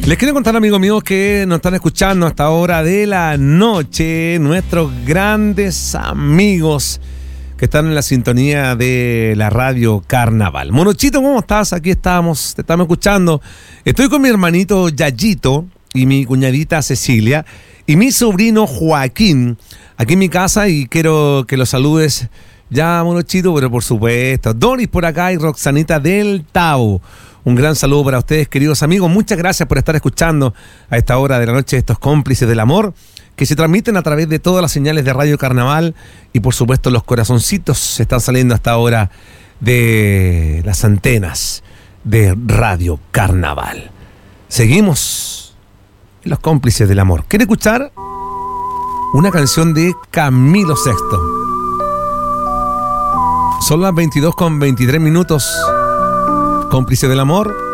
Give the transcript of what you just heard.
Les quiero contar, amigos míos, que nos están escuchando hasta ahora de la noche, nuestros grandes amigos que están en la sintonía de la radio Carnaval. Monochito, ¿cómo estás? Aquí estamos, te estamos escuchando. Estoy con mi hermanito Yayito y mi cuñadita Cecilia y mi sobrino Joaquín aquí en mi casa, y quiero que los saludes ya, Monochito, pero por supuesto, Doris por acá y Roxanita del Tao. Un gran saludo para ustedes, queridos amigos. Muchas gracias por estar escuchando a esta hora de la noche estos cómplices del amor que se transmiten a través de todas las señales de Radio Carnaval, y por supuesto los corazoncitos se están saliendo hasta ahora de las antenas de Radio Carnaval. Seguimos en los cómplices del amor. ¿Quiere escuchar una canción de Camilo VI? Son las 22:23. Cómplice del amor.